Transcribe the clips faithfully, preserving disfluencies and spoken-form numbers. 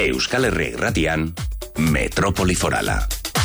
Euskal Herria Irratian, Metrópoli Forala.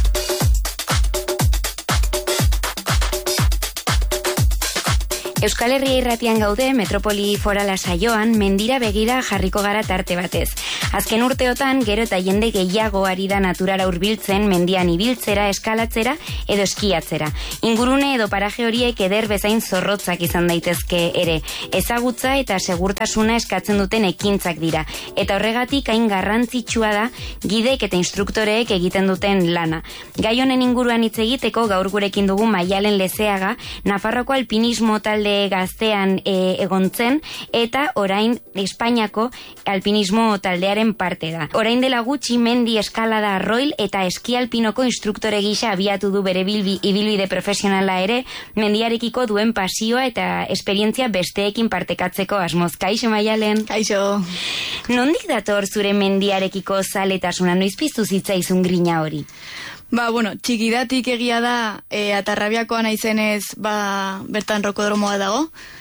Euskal Herria Irratian gaude, Metrópoli Forala saioan, mendira begira jarriko gara tarte batez. Azken urteotan, gero eta jende gehiago ari da naturara hurbiltzen, mendian ibiltzera, eskalatzera edo eskiatzera. Ingurune edo paraje horiek eder bezain zorrotzak izan daitezke ere. Ezagutza eta segurtasuna eskatzen duten ekintzak dira. Eta horregatik hain garrantzitsua da gidek eta instruktoreek egiten duten lana. Gai honen inguruan hitz egiteko gaur gurekin dugu Maialen Lezeaga, Nafarroko alpinismo talde gaztean e, egontzen, eta orain Espainiako alpinismo taldearen parte da. Orain dela gutxi mendi eskalada arroil eta eski alpinoko instruktore gisa abiatu du bere bilbi, ibilbide profesionala ere, mendiarekiko duen pasioa eta esperientzia besteekin partekatzeko asmoz. Kaixo, Maialen? Kaixo. Nondik dator zure mendiarekiko zaletasuna, noiz piztu zitzaizun grina hori? Ba, bueno, txikidatik egia da, e, Atarrabiakoa naizenez, ba, bertan rokodromoa dago,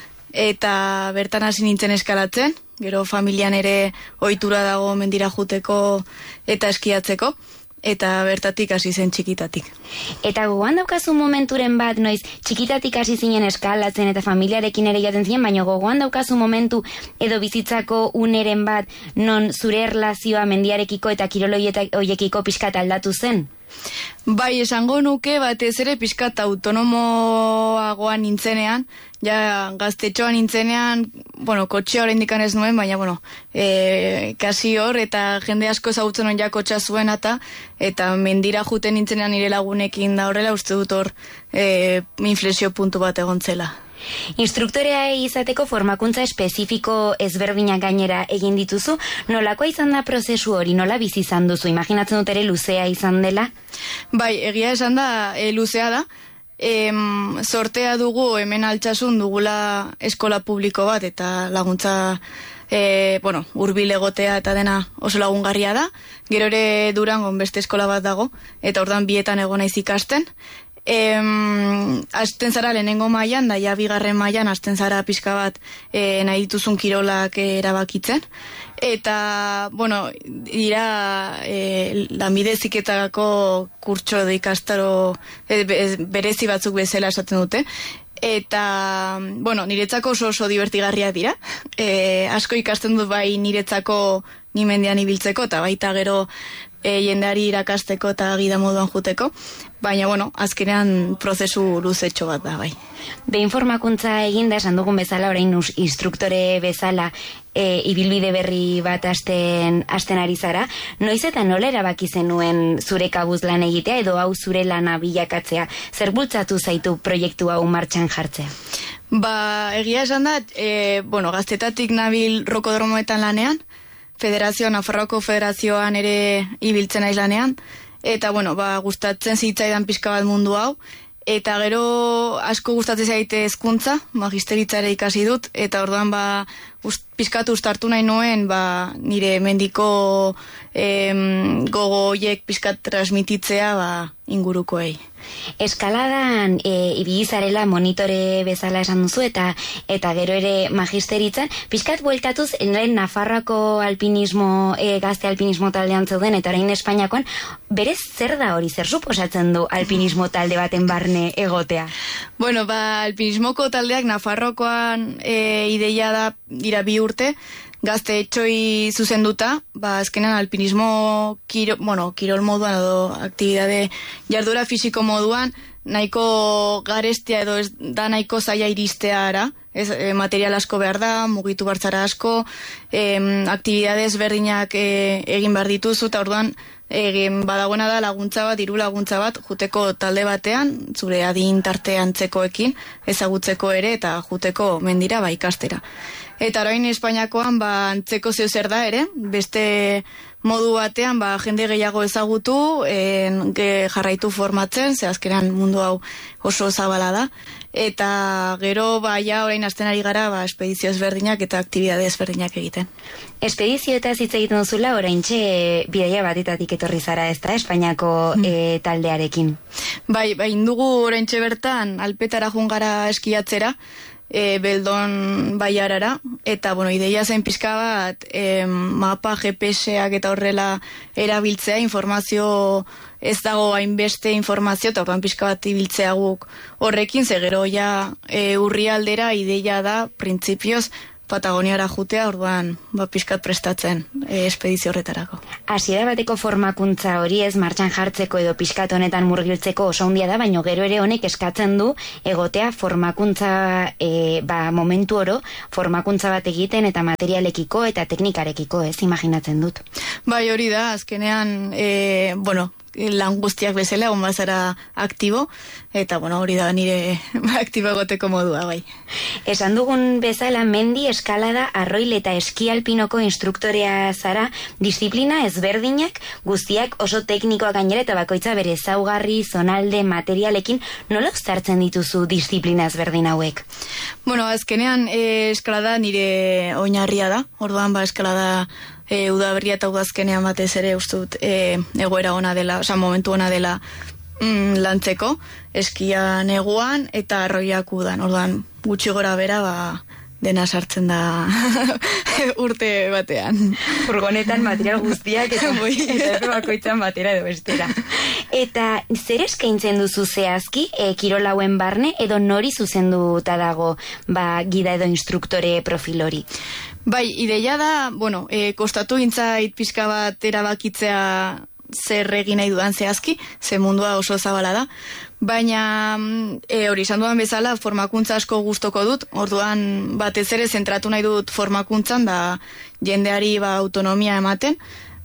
eta bertan hasi nintzen eskalatzen, gero familian ere ohitura dago mendira juteko eta eskiatzeko, eta bertatik hasi zen txikitatik. Eta gogoan daukazu momenturen bat, noiz, txikitatik hasi zinen eskalatzen eta familiarekin ere jaten zinen, baina gogoan daukazu momentu edo bizitzako uneren bat, non zure erlazioa mendiarekiko eta kiroloiekiko pixkat aldatu zen? Bai, esango nuke batez ere pixkat autonomoagoan nintzenean, ja gaztetxoa nintzenean, bueno, kotxea oraindik ez nuen, baina, bueno, e, kasi hor, eta jende asko ezagutzen on ja kotxa zuen, eta, eta mendira juten nintzenean nire lagunekin da horrela, uste dut hor e, inflexio puntu bat egon zela. Instruktorea izateko formakuntza espezifiko ezberdinak gainera egin dituzu, nolakoa izan da prozesu hori, nola bizi izan duzu, imaginatzen dut ere luzea izan dela? Bai, egia esan da, e, luzea da, e, sortea dugu hemen Altsasun dugula eskola publiko bat, eta laguntza e, bueno, hurbil egotea eta dena oso lagungarria da, gero ere Durangon beste eskola bat dago, eta ordan bietan egon naiz ikasten. Em, azten zara lehenengo mailan, da ja bigarren mailan azten zara pixka bat e, nahi dituzun kirolak e, erabakitzen. Eta, bueno, dira e, lanbide heziketako kurtso edo ikastaro e, berezi batzuk bezala esaten dute. Eta, bueno, niretzako oso oso divertigarriak dira. E, asko ikasten dut bai niretzako ni mendian ibiltzeko, eta baita gero e, jendeari irakasteko eta gida moduan juteko. Baina, bueno, azkenean prozesu luzetxo bat da, bai. Behin formakuntza eginda, esan dugun bezala, orain instruktore bezala, e, ibilbide berri bat hasten, hasten ari zara. Noiz eta nola erabaki zenuen zure kabuz lan egitea, edo hau zure lana bilakatzea? Zer bultzatu zaitu proiektu hau martxan jartzea? Ba, egia esan da, e, bueno, gaztetatik nabil rokodromoetan lanean, federazioan, Nafarroako federazioan ere ibiltzen naiz lanean, eta, bueno, ba, gustatzen zitzaidan pixka bat mundu hau, eta gero asko gustatzen zaite hezkuntza, magisteritza ere ikasi dut, eta orduan, ba, ust, pixkatu ustartu nahi nuen, ba, nire mendiko em, gogo hoiek pixkat transmititzea, ba, ingurukoei. Eskaladan e, ibilizarela monitore bezala esan duzu, eta eta gero ere magisteritzan, pixkat bueltatuz, enren Nafarroako alpinismo, e, gazte alpinismo taldean zeuden, eta orain Espainiakoan, berez zer da hori, zer suposatzen du alpinismo talde baten barne egotea? Bueno, ba, alpinismoko taldeak Nafarrokoan e, ideia da, dira bi urte, gazte etxoi zuzenduta, ba, azkenan alpinismo kiro, bueno, kirol moduan edo aktibidade jardura fisiko moduan, nahiko garestia edo ez da nahiko zaila iristea ara, ez, e, material asko behar da, mugitu bartzara asko, e, aktibidades berdinak e, egin behar dituzu, eta orduan egin badagoena da laguntza bat, diru laguntza bat, juteko talde batean, zure adin tarte antzekoekin, ezagutzeko ere, eta juteko mendira ba ikastera. Eta orain Espainiakoan ba antzeko zeu zer da ere, beste modu batean ba jende gehiago ezagutu, en, ge, jarraitu formatzen, ze azkenan mundu hau oso zabala da, eta gero ba ja orain hasten ari gara ba espedizio ezberdinak eta aktibidade ezberdinak egiten. Espedizioetaz hitz egiten duzula, oraintxe bidaia batetatik etorri zara, ezta, Espainiako mm. e, taldearekin. Bai, bai, indugu oraintxe bertan Alpetara joan gara eskiatzera, e, Beldon baiarara, eta, bueno, ideia zen pizka bat, e, mapa, G P S-ak eta horrela erabiltzea, informazio, ez dago hainbeste informazio, eta orduan pizka bat ibiltzea guk horrekin, ze gero ja e, urrialdera ideia da, printzipioz, Patagoniara jutea, orduan, ba, pizkat prestatzen e, espedizio horretarako. Hasiera bateko formakuntza hori ez martxan jartzeko edo pizkat honetan murgiltzeko oso handia da, baina gero ere honek eskatzen du egotea formakuntza e, ba, momentu oro, formakuntza bat egiten eta materialekiko eta teknikarekiko, ez, imaginatzen dut. Bai, hori da, azkenean, e, bueno, lan guztiak bezala, egon bazara aktibo, eta bueno, hori da nire aktibo egoteko modua, bai. Esan dugun bezala, mendi, eskalada, arroil eta eski alpinoko instruktorea zara, disiplina ezberdinak, guztiak oso teknikoak gainera eta bakoitza bere ezaugarri, zonalde, materialekin, nola uztartzen dituzu disiplina ezberdin hauek? Bueno, azkenean e, eskalada nire oinarria da, orduan ba eskalada E, udaberria eta udazkenean batez ere ustut e, egoera ona dela, oza, momentu ona dela mm, lantzeko, eskia neguan eta arroiak udan, orduan gutxi gora bera, ba, dena sartzen da urte batean. Furgonetan material guztiak eta, eta bakoitzan batera edo bestera. Eta zer eskaintzen duzu zehazki, e, kirol hauen barne, edo nori zuzenduta dago ba, gida edo instruktore profil hori? Bai, ideia da, bueno, e, kostatu gintzait pixka bat erabakitzea zer egin nahi dudan zehazki, ze mundua oso zabala da, baina e, hori izan dudan bezala formakuntza asko gustoko dut, orduan batez ere zentratu nahi dut formakuntzan da jendeari ba, autonomia ematen,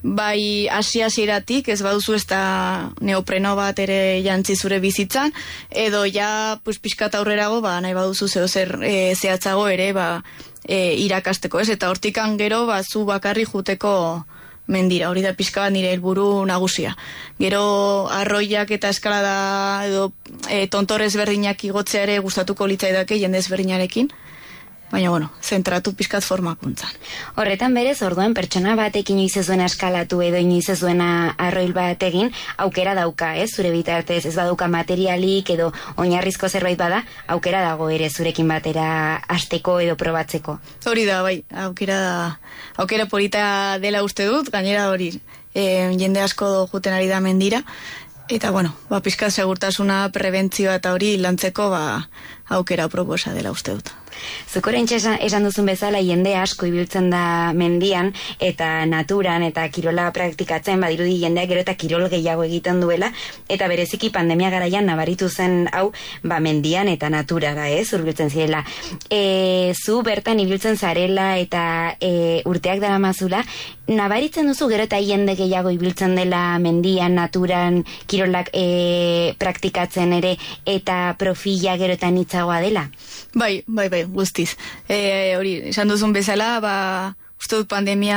bai hasi-hasieratik ez baduzu ez da neopreno bat ere jantzi zure bizitzan, edo ja pues, pixkat aurrerago ba, nahi baduzu zeo zer e, zehatzago ere ba, e, irakasteko, ez? Eta hortikan gero ba, zu bakarri juteko mendira, hori da pixka bat nire helburu nagusia. Gero arroiak eta eskalada edo e, tontorrez berdinak igotzea ere gustatuko litzaidake jende ezberdinarekin, baina, bueno, zentratu pixkat formakuntzan. Horretan berez, orduan, pertsona batekin inoiz ez duena eskalatu edo inoiz ez duena arroil bat egin, aukera dauka, ez? Zure bitartez, ez baduka materialik edo oinarrizko zerbait bada, aukera dago ere zurekin batera hasteko edo probatzeko. Hori da, bai, aukera da, aukera polita dela uste dut, gainera hori, e, jende asko juten ari da mendira, eta, bueno, ba, pixkat segurtasuna, prebentzioa eta hori lantzeko, ba, aukera proposa dela uste dut. Zukorentxe esan, esan duzun bezala jende asko ibiltzen da mendian eta naturan eta kirola praktikatzen, badirudi jendeak gero eta kirol gehiago egiten duela, eta bereziki pandemia garaian nabaritu zen hau ba, mendian eta naturara, ez, hurbiltzen zirela. E, zu bertan ibiltzen zarela eta e, urteak dara mazula, nabaritzen duzu gero eta jende gehiago ibiltzen dela mendian, naturan, kirolak e, praktikatzen ere, eta profila gero eta nitzagoa dela? Bai, bai, bai, guztiz. E, hori, esan duzun bezala, ba, uste dut pandemia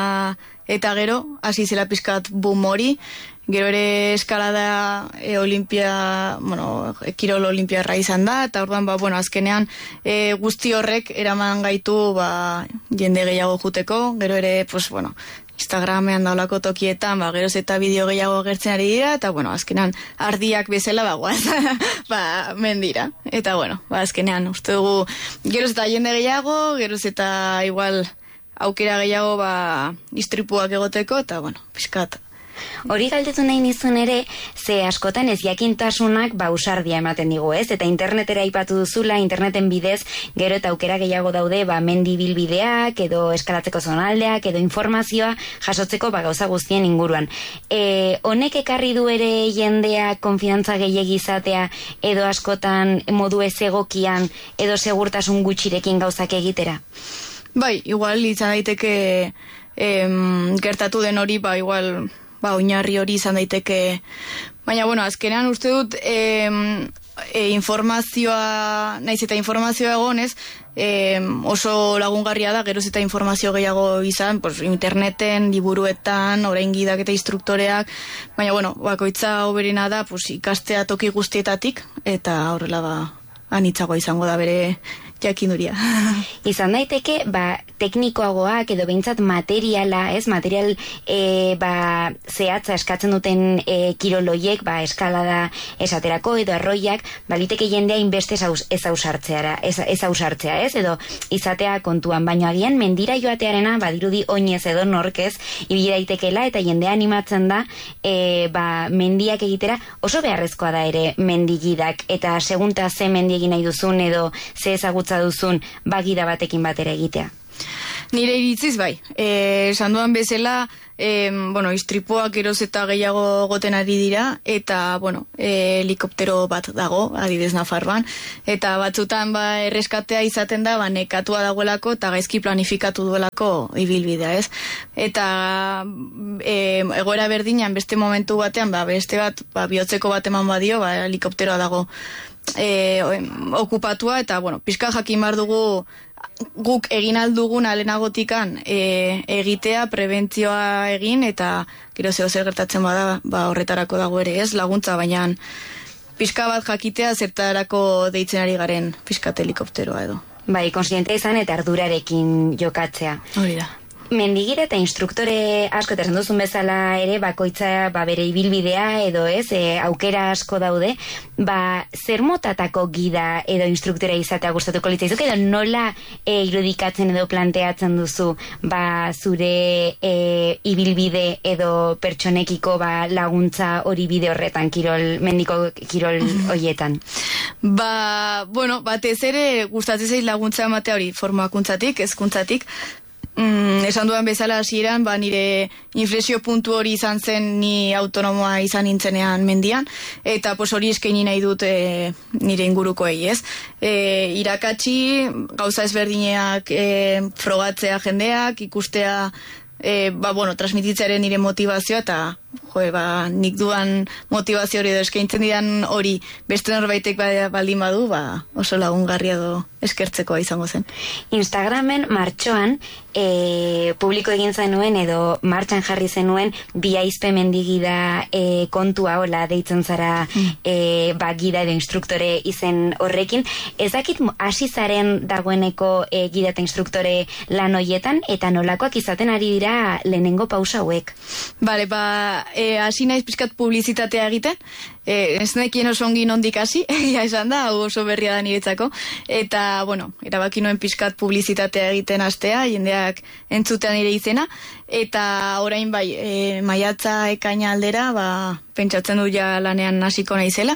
eta gero, hasi zela pizkat boom hori, gero ere eskalada e, olimpia, bueno, kirol olimpiarra izan da, eta orduan, ba, bueno, azkenean e, guzti horrek eraman gaitu, ba, jende gehiago juteko, gero ere, pues, bueno, Instagramean daulako tokietan, ba, geroz eta bideo gehiago agertzen ari dira, eta, bueno, azkenean ardiak bezala bagoaz, ba, mendira. Eta, bueno, ba, azkenean, uste dugu, geroz eta jende gehiago, geroz eta igual aukera gehiago, ba, istripuak egoteko, eta, bueno, pixkat. Hori galdetu nahi nizun ere, ze askotan ez jakintasunak ba usardia ematen digu, ez? Eta internetera aipatu duzula, interneten bidez, gero eta aukera gehiago daude, ba mendi bilbideak, edo eskalatzeko zonaldeak, edo informazioa jasotzeko ba gauza guztien inguruan. E, honek ekarri du ere jendea konfidantza gehiegi izatea, edo askotan modu ez egokian, edo segurtasun gutxirekin gauzak egitera? Bai, igual izan daiteke em, gertatu den hori, ba igual... ba, oinarri hori izan daiteke, baina, bueno, azkenean uste dut e, e, informazioa, naiz eta informazioa egonez, e, oso lagungarria da, geroz eta informazio gehiago izan, pues, interneten, liburuetan, orain gidak eta instruktoreak, baina, bueno, bakoitza hoberena da, pues, ikastea toki guztietatik, eta horrela ba, anitzagoa izango da bere jakinduria. Izan daiteke, ba, teknikoagoak edo behintzat materiala, ez, material e, ba, zehatza eskatzen duten e, kiroloiek, ba, eskalada esaterako edo arroiak, baliteke jendea inbeste ez ausartzea, ez, ez ausartzea, ez, edo izatea kontuan, baina agian mendira joatearena, badirudi oinez edo norkez, ibili daitekela eta jendea animatzen da, e, ba, mendiak egitera, oso beharrezkoa da ere mendigidak, eta segunta ze mendi egin nahi duzun edo ze ezagutza duzun bagida batekin batera egitea. Nire iritziz bai, e, esan duan bezala, e, bueno, istripuak eroz eta gehiago goten ari dira, eta, bueno, e, helikoptero bat dago, adibidez Nafarroan, eta batzutan ba, erreskatea izaten da, ba, nekatua dagoelako, eta gaizki planifikatu duelako ibilbidea, ez? Eta e, egoera berdinan, beste momentu batean, ba, beste bat, ba, bihotzeko bat eman badio, ba, helikopteroa dago e, okupatua, eta, bueno, pixka jakin bar dugu, guk egin aldugun alenagotikan e, egitea, prebentzioa egin, eta gero zeo zer gertatzen bada, ba, horretarako dago ere ez, laguntza, baina pixka bat jakitea zertarako deitzen ari garen pixkat helikopteroa edo. Bai, konsientea izan eta ardurarekin jokatzea. Hori da. Mendigira eta instruktore asko, eta esan duzun bezala ere, bakoitza ba, bere ibilbidea edo ez, e, aukera asko daude, ba, zer motatako gida edo instruktorea izatea gustatuko litzaizuke, edo nola e, irudikatzen edo planteatzen duzu ba, zure e, ibilbide edo pertsonekiko ba, laguntza hori bide horretan, kirol, mendiko kirol horietan? Ba, bueno, batez ere gustatzen zaiz laguntza ematea hori formakuntzatik, hezkuntzatik. Mm, esan duan bezala hasieran, ba, nire inflexio puntu hori izan zen ni autonomoa izan nintzenean mendian, eta pos hori eskaini nahi dut e, nire ingurukoei, ez? E, irakatsi, gauza ezberdineak e, frogatzea jendeak, ikustea, e, ba, bueno, transmititzearen nire motivazioa, eta jo, ba, nik duan motivazio hori edo eskaintzen didan hori beste norbaitek baldin badu, ba, oso lagungarria edo eskertzekoa izango zen. Instagramen martxoan e, publiko egin zenuen edo martxan jarri zenuen bi aizpe mendigida e, kontua hola deitzen zara e, ba, gida edo instruktore izen horrekin. Ez dakit hasi zaren dagoeneko e, gida eta instruktore lan hoietan eta nolakoak izaten ari dira lehenengo pausa hauek? Bale, ba, e, hasi naiz pizkat publizitatea egiten, e, ez nekien oso ongi nondik hasi, ja esan da, hau oso berria da niretzako, eta, bueno, erabaki noen pizkat publizitatea egiten astea, jendeak entzutean nire izena, eta orain bai, e, maiatza ekaina aldera, ba, pentsatzen du ja lanean hasiko naizela,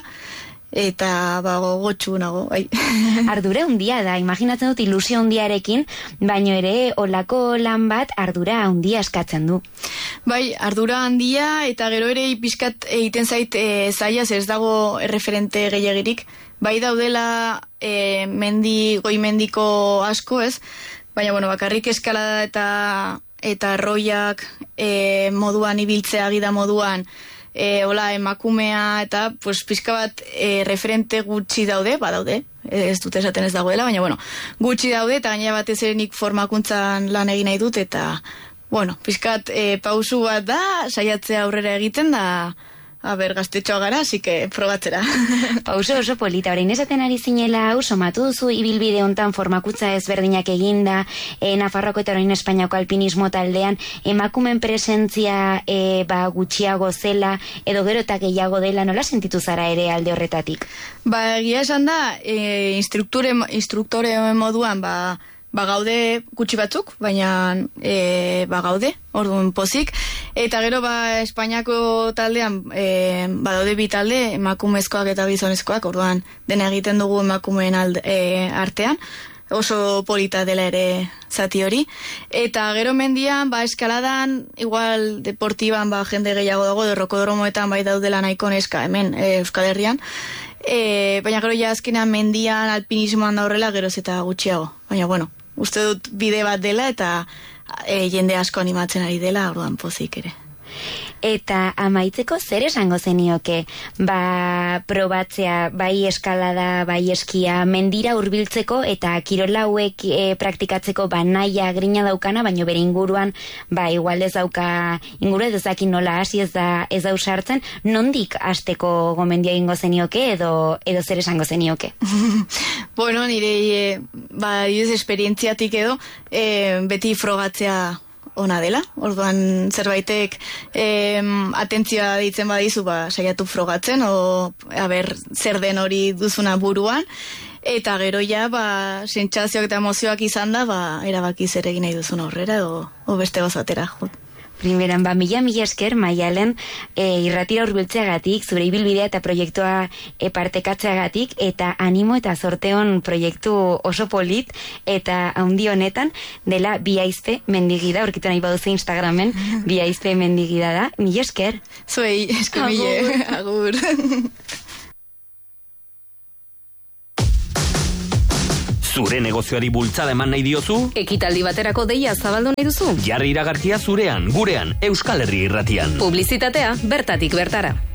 eta ba, gogotsu nago, bai. Ardura handia da, imaginatzen dut ilusio handiarekin, baino ere olako lan bat ardura handia eskatzen du. Bai, ardura handia, eta gero ere pixkat egiten zait e, zailaz ez dago referente gehiagirik. Bai daudela e, mendi, goi mendiko asko ez, baina bueno, bakarrik eskalada eta eta arroiak e, moduan ibiltzea gida moduan, E, hola, emakumea eta pues, pizka bat e, referente gutxi daude, ba daude, ez dut esaten ez dagoela, baina bueno, gutxi daude eta gaina batez ere nik formakuntzan lan egin nahi dut eta, bueno, pizkat e, pausu bat da, saiatzea aurrera egiten da, a ber, gaztetxoa gara, así que probatzera. Pauso oso polita, orain esaten ari zinela, hau somatu duzu ibilbide hontan formakuntza ezberdinak eginda, e, Nafarroko eta orain Espainiako alpinismo taldean, emakumen presentzia e, ba, gutxiago zela, edo gero eta gehiago dela, nola sentitu zara ere alde horretatik? Ba, egia esan da, e, instruktore, instruktore moduan, ba, ba gaude gutxi batzuk, baina e, ba gaude, orduan pozik, eta gero ba Espainiako taldean e, badaude bi talde, emakumezkoak eta gizonezkoak, orduan dena egiten dugu emakumeen alde, e, artean, oso polita dela ere zati hori, eta gero mendian, ba eskaladan, igual deportiban ba jende gehiago dago, derrokodromoetan bai daudela nahiko neska hemen e, Euskal Herrian, e, baina gero ja azkenean mendian, alpinismoan da horrela, geroz eta gutxiago, baina bueno, uste dut bide bat dela eta e, jende asko animatzen ari dela, orduan pozik ere. Eta amaitzeko zer esango zenioke, ba, probatzea, bai eskalada, bai eskia, mendira hurbiltzeko eta kirola hauek e, praktikatzeko ba naia grina daukana, baino bere inguruan, ba, igual ez dauka, inguru ez ezakin nola hasi ez da, ez da usartzen, nondik hasteko gomendia egingo zenioke edo, edo zer esango zenioke? Bueno, nire, e, ba, ez esperientziatik edo, e, beti frogatzea ona dela, orduan zerbaitek em, atentzioa ditzen badizu, ba, saiatu frogatzen, o, a ber, zer den hori duzuna buruan, eta gero ja, ba, sentsazioak eta emozioak izan da, ba, erabaki zer egin nahi duzuna horrera, o, o beste gozatera, jo. Primeran, ba, mila mila esker, Maialen, e, irratira hurbiltzeagatik, zure ibilbidea eta proiektua e, partekatzeagatik, eta animo eta zorteon proiektu oso polit, eta haundi honetan, dela Biaizpe mendigida, aurkitu nahi baduzu Instagramen, Biaizpe mendigida da, mila esker. Zuei, esker mile, agur. Zure negozioari bultzada eman nahi diozu? Ekitaldi baterako deia zabaldu nahi duzu? Jarri iragarkia zurean, gurean, Euskal Herri Irratian. Publizitatea bertatik bertara.